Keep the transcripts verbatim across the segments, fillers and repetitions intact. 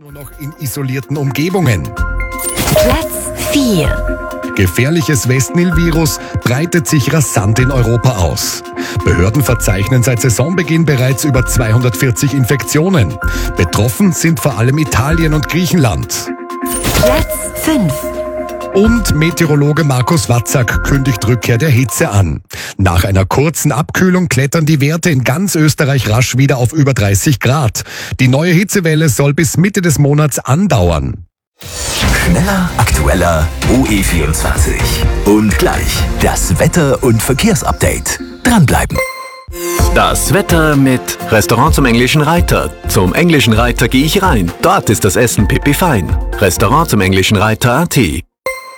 Nur noch in isolierten Umgebungen. Platz vier. Gefährliches Westnil-Virus breitet sich rasant in Europa aus. Behörden verzeichnen seit Saisonbeginn bereits über zweihundertvierzig Infektionen. Betroffen sind vor allem Italien und Griechenland. Platz fünf. Und Meteorologe Markus Watzak kündigt Rückkehr der Hitze an. Nach einer kurzen Abkühlung klettern die Werte in ganz Österreich rasch wieder auf über dreißig Grad. Die neue Hitzewelle soll bis Mitte des Monats andauern. Schneller, aktueller, O E vierundzwanzig. Und gleich das Wetter- und Verkehrsupdate. Dranbleiben. Das Wetter mit Restaurant zum Englischen Reiter. Zum Englischen Reiter gehe ich rein. Dort ist das Essen pipi fein. Restaurant zum Englischen Reiter Punkt a t.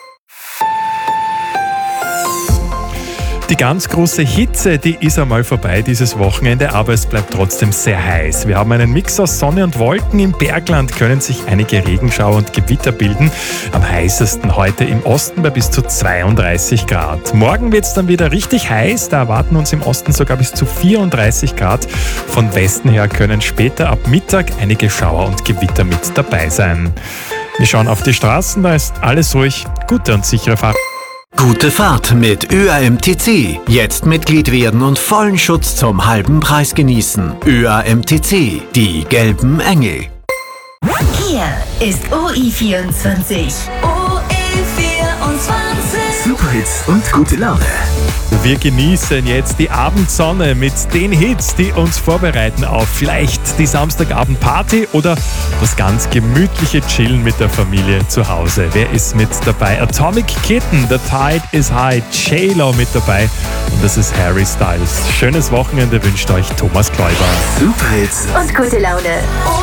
Die ganz große Hitze, die ist einmal vorbei dieses Wochenende, aber es bleibt trotzdem sehr heiß. Wir haben einen Mix aus Sonne und Wolken. Im Bergland können sich einige Regenschauer und Gewitter bilden. Am heißesten heute im Osten bei bis zu zweiunddreißig Grad. Morgen wird es dann wieder richtig heiß. Da erwarten uns im Osten sogar bis zu vierunddreißig Grad. Von Westen her können später ab Mittag einige Schauer und Gewitter mit dabei sein. Wir schauen auf die Straßen, da ist alles ruhig. Gute und sichere Fahrt. Gute Fahrt mit Ö A M T C. Jetzt Mitglied werden und vollen Schutz zum halben Preis genießen. Ö A M T C, die gelben Engel. Hier ist O E vierundzwanzig. O E vierundzwanzig. Superhits und gute Laune. Wir genießen jetzt die Abendsonne mit den Hits, die uns vorbereiten auf vielleicht die Samstagabendparty oder das ganz gemütliche Chillen mit der Familie zu Hause. Wer ist mit dabei? Atomic Kitten, The Tide is High, J-Lo mit dabei und das ist Harry Styles. Schönes Wochenende wünscht euch Thomas Kläuber. Superhits Und gute Laune.